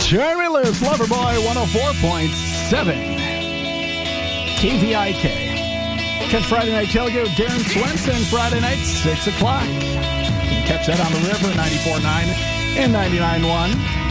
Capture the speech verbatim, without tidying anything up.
Jeremy Lewis, Loverboy, one oh four point seven. K V I K. Catch Friday Night Tailgate with Darren Swenson, Friday night, six o'clock. You can catch that on the river, ninety-four point nine and ninety-nine point one.